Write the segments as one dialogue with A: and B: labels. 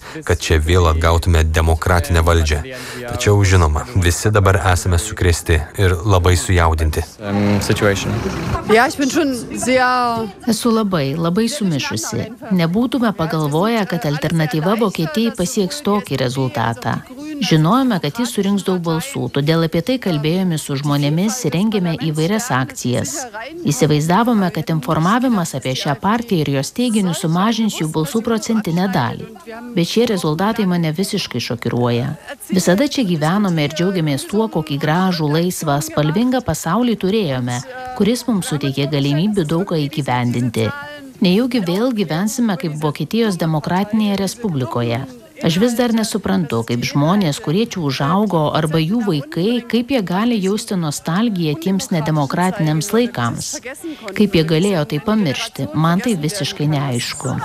A: kad čia vėl atgautume demokratinę valdžią. Tačiau, žinoma, visi dabar esame sukrėsti ir labai sujaudinti.
B: Esu labai sumišusi. Nebūtume pagalvoję, kad alternatyva Vokietijai pasieks tokį rezultatą. Žinojome, kad jis surinks daug balsų, todėl apie tai kalbėjome su žmonėmis, rengėme įvairias akcijas. Įsivaizdavome, kad informavimas apie šią partiją ir jos teiginius sumažins jų balsų procentinę dalį. Bet šie rezultatai mane visiškai šokiruoja. Visada čia gyvenome ir džiaugiamės tuo, kokį gražų, laisvą, spalvingą pasaulį turėjome, kuris mums suteikė galimybių daug ką įgyvendinti. Nejaugi vėl gyvensime kaip Vokietijos demokratinėje respublikoje. Aš vis dar nesuprantu, kaip žmonės, kurie čia užaugo, arba jų vaikai, kaip jie gali jausti nostalgiją tiems nedemokratiniams laikams. Kaip jie galėjo tai pamiršti, man tai visiškai neaišku.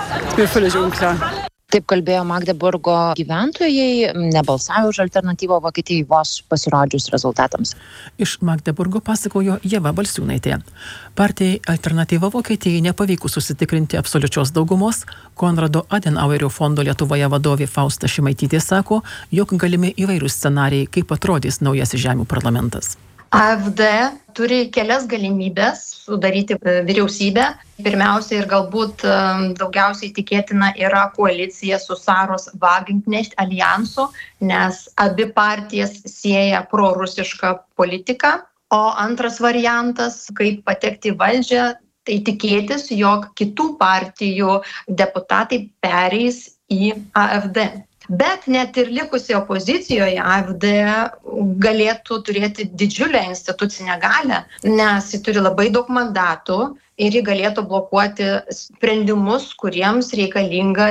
C: Taip kalbėjo Magdeburgo gyventojai, nebalsavo už alternatyvą Vokietijai vos pasirodžius rezultatams.
D: Iš Magdeburgo pasakojo Ieva Balsiūnaitė. Partijai Alternatyva Vokietijai nepavykus susitikrinti absoliučios daugumos, Konrado Adenauerio fondo Lietuvoje vadovė Fausta Šimaitytė sako, jog galimi įvairūs scenarijai, kaip atrodys naujasis žemių parlamentas.
E: AfD turi kelias galimybės sudaryti vyriausybę. Pirmiausia ir galbūt daugiausiai tikėtina yra koalicija su Saros Wagenknecht alijansu, nes abi partijas sieja prorusišką politiką. O antras variantas, kaip patekti į valdžią, tai tikėtis, jog kitų partijų deputatai pereis į AfD. Bet net ir likusi opozicijoje AfD galėtų turėti didžiulę institucinę galią, nes ji turi labai daug mandatų ir ji galėtų blokuoti sprendimus, kuriems reikalinga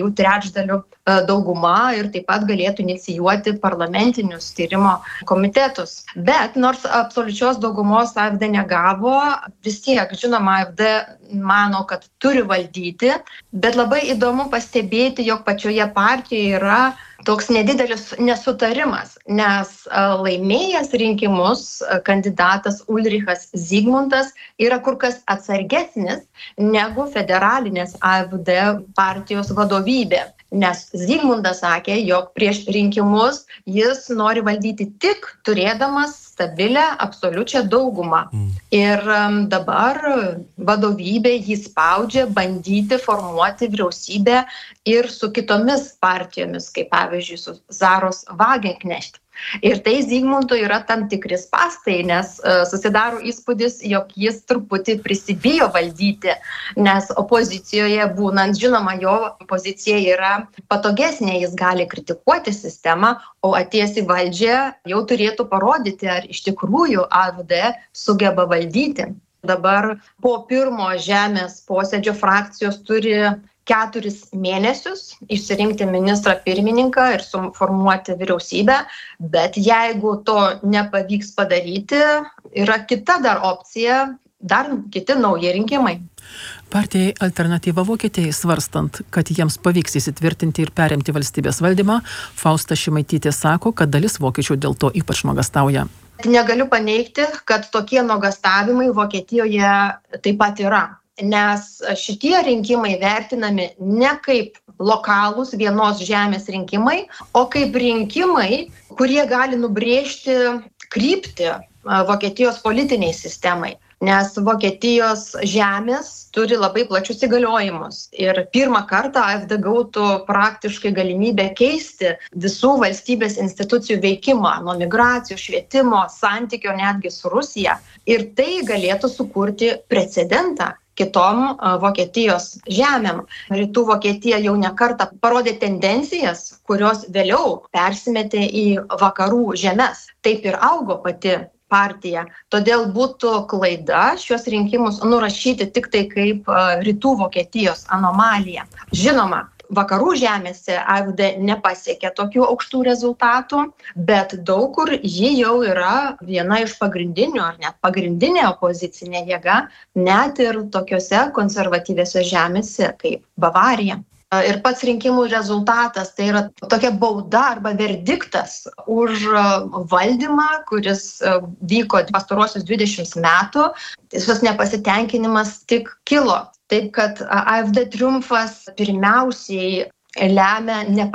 E: 2/3 dauguma ir taip pat galėtų inicijuoti parlamentinius tyrimo komitetus. Bet nors absoliučios daugumos AfD negavo, vis tiek, žinoma, AfD mano, kad turi valdyti, bet labai įdomu pastebėti, jog pačioje partijoje yra toks nedidelis nesutarimas, nes laimėjęs rinkimus kandidatas Ulrichas Zygmuntas yra kur kas atsargesnis negu federalinės AfD partijos vadovybė. Nes Zygmuntas sakė, jog prieš rinkimus jis nori valdyti tik turėdamas stabilę absoliučią daugumą. Ir dabar vadovybė jį spaudžia bandyti formuoti vyriausybę ir su kitomis partijomis, kaip pavyzdžiui su Saros Wagenknecht. Ir tai Zygmuntui yra tam tikri spąstai, nes susidaro įspūdis, jog jis truputį prisibijo valdyti, nes opozicijoje būnant, žinoma, jo pozicija yra patogesnė, jis gali kritikuoti sistemą, o atėjęs į valdžią jau turėtų parodyti, ar iš tikrųjų AfD sugeba valdyti. Dabar po pirmo žemės posėdžio frakcijos turi 4 mėnesius išsirinkti ministrą pirmininką ir suformuoti vyriausybę, bet jeigu to nepavyks padaryti, yra kita dar opcija, dar kiti nauji rinkimai.
D: Partijai Alternatyva Vokietijai svarstant, kad jiems pavyks įsitvirtinti ir perimti valstybės valdymą, Fausta Šimaitytė sako, kad dalis vokiečių dėl to ypač nuogąstauja.
E: Negaliu paneigti, kad tokie nuogąstavimai Vokietijoje taip pat yra. Nes šitie rinkimai vertinami ne kaip lokalūs vienos žemės rinkimai, o kaip rinkimai, kurie gali nubrėžti kryptį Vokietijos politiniai sistemai. Nes Vokietijos žemės turi labai plačius įgaliojimus. Ir pirmą kartą AfD gautų praktiškai galimybę keisti visų valstybės institucijų veikimą, nuo migracijos, švietimo, santykio netgi su Rusija. Ir tai galėtų sukurti precedentą kitom Vokietijos žemėm. Rytų Vokietija jau ne kartą parodė tendencijas, kurios vėliau persimetė į vakarų žemes. Taip ir augo pati partija. Todėl būtų klaida šios rinkimus nurašyti tik tai kaip Rytų Vokietijos anomaliją. Žinoma, vakarų žemėse AfD nepasiekė tokių aukštų rezultatų, bet daug kur ji jau yra viena iš pagrindinių ar net pagrindinė opozicinė jėga, net ir tokiose konservatyviose žemėse kaip Bavarija. Ir pats rinkimų rezultatas tai yra tokia bauda arba verdiktas už valdymą, kuris vyko pastarosius 20 metų. Šis nepasitenkinimas tik kilo. Taip kad AfD triumfas pirmiausiai lemia